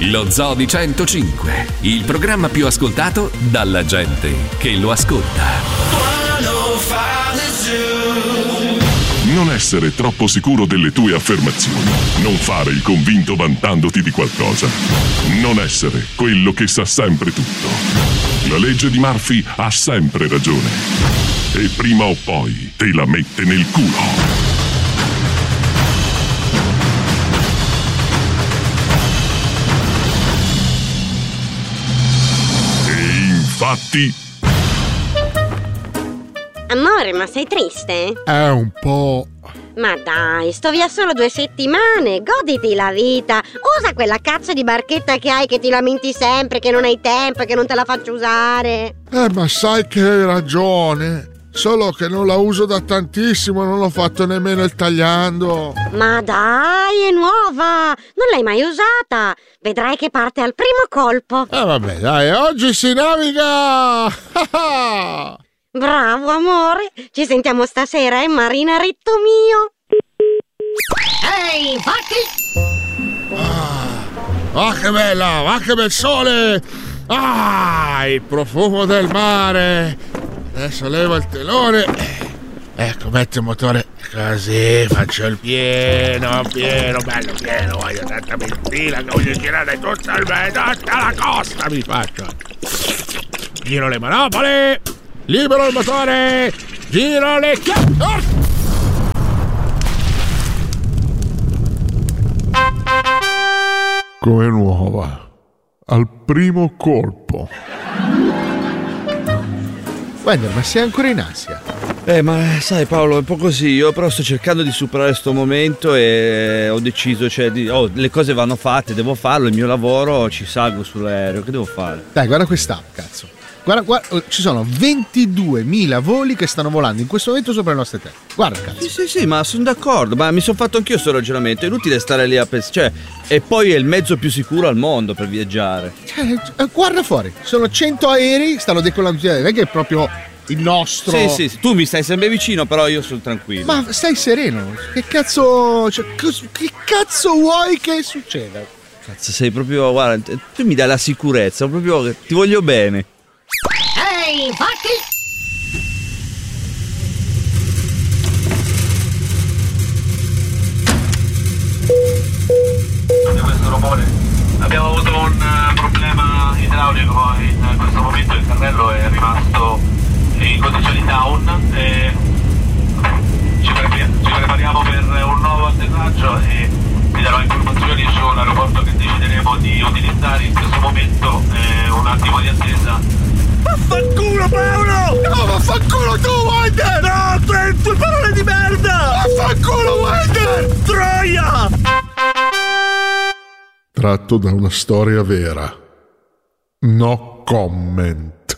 Lo Zoo di 105, il programma più ascoltato dalla gente che lo ascolta. Non essere troppo sicuro delle tue affermazioni. Non fare il convinto vantandoti di qualcosa. Non essere quello che sa sempre tutto. La legge di Murphy ha sempre ragione. E prima o poi te la mette nel culo. Infatti. Amore, ma sei triste? Un po'. Ma dai, sto via solo 2 settimane, goditi la vita. Usa quella cazzo di barchetta che hai, che ti lamenti sempre, che non hai tempo e che non te la faccio usare. Ma sai che hai ragione. Solo che non la uso da tantissimo, non ho fatto nemmeno il tagliando. Ma dai, è nuova, non l'hai mai usata. Vedrai che parte al primo colpo. Vabbè, dai, oggi si naviga. Bravo amore, ci sentiamo stasera, marinarito mio. Ehi, infatti! Che bella, che bel sole. Il profumo del mare. Adesso levo il telone. Ecco, metto il motore così, faccio il pieno, bello pieno. Voglio tanta benzina che voglio girare tutta la costa, mi faccio. Giro le manopole. Libero il motore! Giro le chiappe! Come nuova, al primo colpo. Wender, ma sei ancora in ansia? Ma sai Paolo, è un po' così. Io però sto cercando di superare sto momento e ho deciso, le cose vanno fatte, devo farlo, il mio lavoro, ci salgo sull'aereo, che devo fare? Dai, guarda quest'app, cazzo. Guarda, ci sono 22.000 voli che stanno volando in questo momento sopra le nostre teste. Guarda, cazzo. Sì, ma sono d'accordo, ma mi sono fatto anch'io sto ragionamento. È inutile stare lì a pensare, e poi è il mezzo più sicuro al mondo per viaggiare. Guarda fuori, sono 100 aerei, stanno decollando, non è che è proprio il nostro. Sì, tu mi stai sempre vicino, però io sono tranquillo. Ma stai sereno, che cazzo vuoi che succeda? Cazzo, sei proprio, guarda, tu mi dai la sicurezza, proprio ti voglio bene. Ehi, infatti! Questo rumore. Abbiamo avuto un problema idraulico in questo momento, il carrello è rimasto in condizioni down e ci prepariamo per un nuovo atterraggio e vi darò informazioni sull'aeroporto che decideremo di utilizzare. In questo momento un attimo di attesa. Vaffanculo Paolo! No, vaffanculo tu, Wender! No, tue parole di merda! Vaffanculo, Wender! Troia! Tratto da una storia vera. No comment.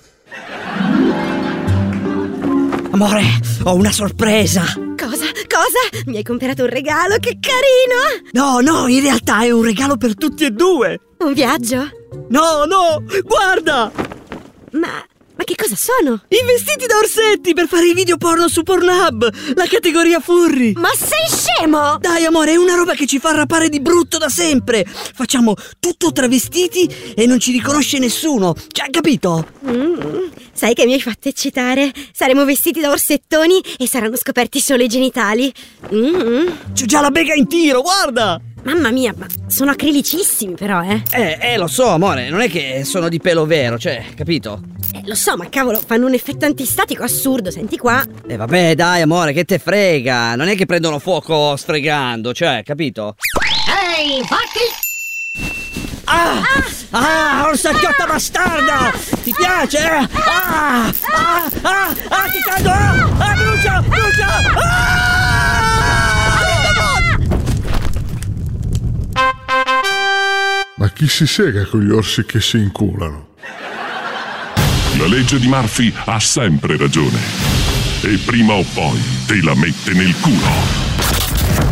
Amore, ho una sorpresa! Cosa? Mi hai comprato un regalo? Che carino! No, in realtà è un regalo per tutti e due! Un viaggio? No, guarda! Ma che cosa sono? I vestiti da orsetti per fare i video porno su Pornhub, la categoria furry. Ma sei scemo? Dai amore, è una roba che ci fa rappare di brutto da sempre. Facciamo tutto travestiti e non ci riconosce nessuno. Cioè, capito? Sai che mi hai fatto eccitare? Saremo vestiti da orsettoni e saranno scoperti solo i genitali. C'ho già la bega in tiro, guarda! Mamma mia, ma sono acrilicissimi però, lo so, amore, non è che sono di pelo vero, cioè, capito? Lo so, ma cavolo, fanno un effetto antistatico assurdo, senti qua. Vabbè, dai, amore, che te frega? Non è che prendono fuoco sfregando, cioè, capito? Ehi, infatti! Orsacchiotta bastarda! Ti piace? Che caldo! Brucia! Ma chi si sega con gli orsi che si inculano? La legge di Murphy ha sempre ragione. E prima o poi te la mette nel culo.